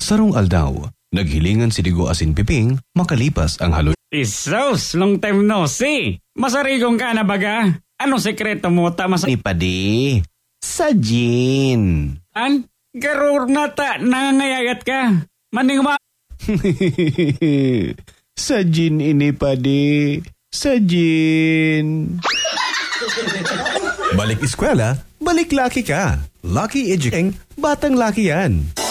Sarong aldaw, naghilingan si Digo asin Piping makalipas ang halo. Isos, long time no see. Masarigong ka na baga? Anong sekreto mo Ni padi, sa gin. Garur na ta, nangangayagat ka. Maning Sa gin ini padi, sa gin. Balik eskwela, balik laki ka. Lucky Educating, batang laki yan.